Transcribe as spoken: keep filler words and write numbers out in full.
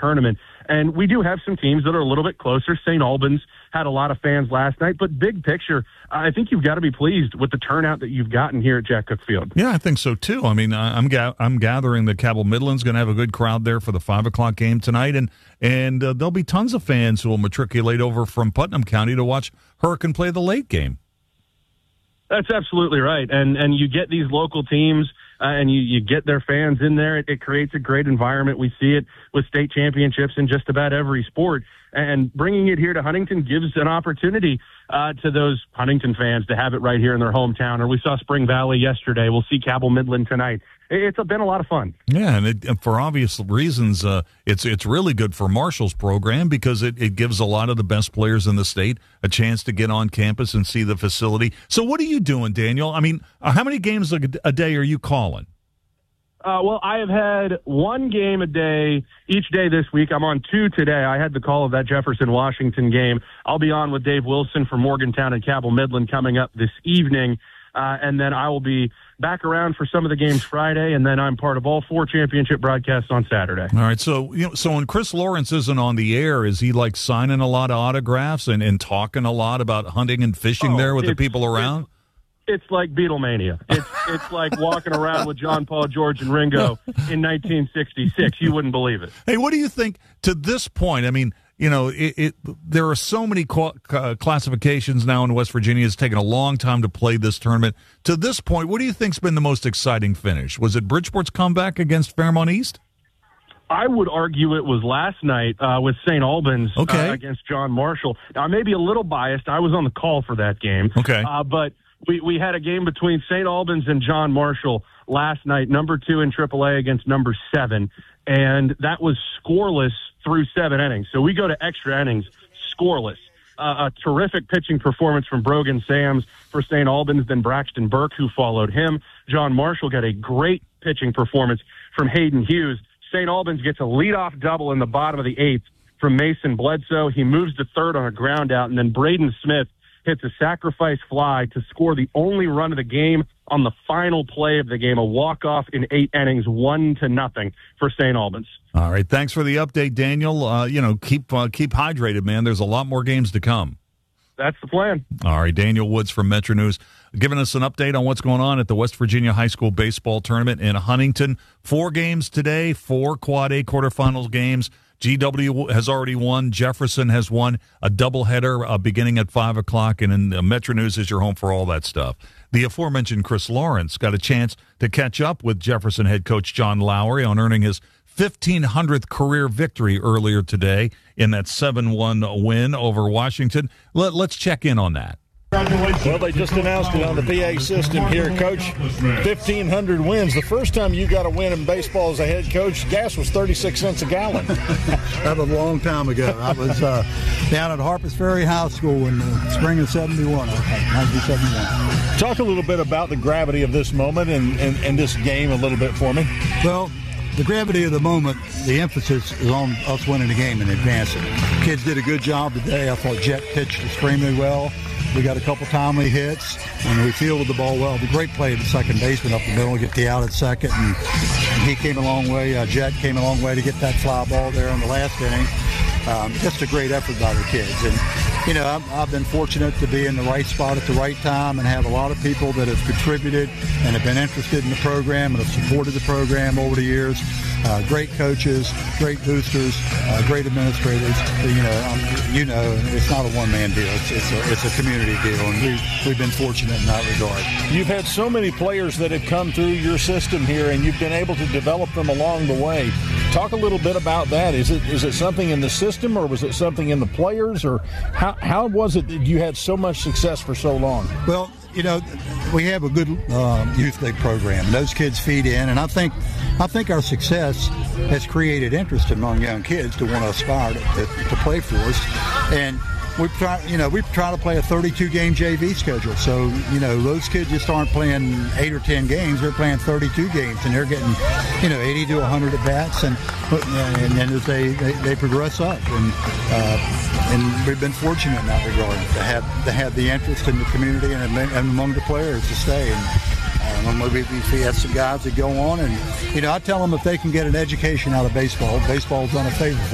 tournament. And we do have some teams that are a little bit closer. Saint Albans had a lot of fans last night. But big picture, I think you've got to be pleased with the turnout that you've gotten here at Jack Cook Field. Yeah, I think so, too. I mean, I'm ga- I'm gathering that Cabell Midland's going to have a good crowd there for the five o'clock game tonight. And, and uh, there'll be tons of fans who will matriculate over from Putnam County to watch Hurricane play the late game. That's absolutely right. And and you get these local teams uh, and you, you get their fans in there. It, it creates a great environment. We see it with state championships in just about every sport. And bringing it here to Huntington gives an opportunity uh, to those Huntington fans to have it right here in their hometown. Or we saw Spring Valley yesterday. We'll see Cabell Midland tonight. It's been a lot of fun. Yeah, and it, for obvious reasons, uh, it's it's really good for Marshall's program because it, it gives a lot of the best players in the state a chance to get on campus and see the facility. So what are you doing, Daniel? I mean, uh, how many games a, a day are you calling? Uh, well, I have had one game a day each day this week. I'm on two today. I had the call of that Jefferson-Washington game. I'll be on with Dave Wilson for Morgantown and Cabell Midland coming up this evening. Uh, and then I will be back around for some of the games Friday, and then I'm part of all four championship broadcasts on Saturday. All right, so you know, so when Chris Lawrence isn't on the air, is he like signing a lot of autographs and, and talking a lot lot hunting and fishing oh, there with the people around? It's, it's like Beatlemania. It's it's like walking around with John, Paul, George, and Ringo in nineteen sixty-six. You wouldn't believe it. Hey, what do you think to this point? I mean, you know, it, it there are so many qu- uh, classifications now in West Virginia. It's taken a long time to play this tournament. To this point, what do you think's been the most exciting finish? Was it Bridgeport's comeback against Fairmont East? I would argue it was last night uh, with Saint Albans okay. uh, against John Marshall. Now, I may be a little biased. I was on the call for that game. Okay. Uh, but we, we had a game between Saint Albans and John Marshall last night, number two in triple A against number seven, and that was scoreless through seven innings. So we go to extra innings, scoreless. Uh, a terrific pitching performance from Brogan Sams for Saint Albans, then Braxton Burke, who followed him. John Marshall got a great pitching performance from Hayden Hughes. Saint Albans gets a leadoff double in the bottom of the eighth from Mason Bledsoe. He moves to third on a ground out, and then Braden Smith hits a sacrifice fly to score the only run of the game on the final play of the game, a walk-off in eight innings, one to nothing for Saint Albans. All right, thanks for the update, Daniel. Uh, you know, keep uh, keep hydrated, man. There's a lot more games to come. That's the plan. All right, Daniel Woods from Metro News giving us an update on what's going on at the West Virginia High School Baseball Tournament in Huntington. Four games today, four Quad A quarterfinals games. G W has already won. Jefferson has won a doubleheader uh, beginning at five o'clock, and in, uh, Metro News is your home for all that stuff. The aforementioned Chris Lawrence got a chance to catch up with Jefferson head coach John Lowry on earning his fifteen hundredth career victory earlier today in that seven one win over Washington. Let, let's check in on that. Well, they just announced it on the P A system here, Coach. fifteen hundred wins. The first time you got a win in baseball as a head coach, gas was thirty-six cents a gallon. That was a long time ago. I was uh, down at Harpers Ferry High School in the spring of seventy-one, nineteen seventy-one. Talk a little bit about the gravity of this moment and, and, and this game a little bit for me. Well, the gravity of the moment, the emphasis is on us winning the game and advancing. Kids did a good job today. I thought Jet pitched extremely well. We got a couple timely hits, and we fielded the ball well. The great play at the second baseman up the middle, get the out at second, and, and he came a long way. Uh, Jet came a long way to get that fly ball there in the last inning. Um, just a great effort by the kids. And, you know, I've, I've been fortunate to be in the right spot at the right time and have a lot of people that have contributed and have been interested in the program and have supported the program over the years. Uh, great coaches, great boosters, uh, great administrators. You know, um, you know, it's not a one-man deal. It's, it's, a, it's a community deal, and we, we've been fortunate in that regard. You've had so many players that have come through your system here, and you've been able to develop them along the way. Talk a little bit about that. Is it is it something in the system, or was it something in the players, or how how was it that you had so much success for so long? Well, you know, we have a good uh, youth league program. Those kids feed in, and I think I think our success has created interest among young kids to want to aspire to, to, to play for us. And we try, you know, we try to play a thirty-two game J V schedule. So, you know, those kids just aren't playing eight or ten games. They're playing thirty-two games, and they're getting, you know, eighty to one hundred at bats, and and then as they, they, they progress up, and uh, and we've been fortunate in that regard to have to have the interest in the community and, and among the players to stay. And um, we, we have some guys that go on, and you know, I tell them if they can get an education out of baseball, baseball's done a favor for them.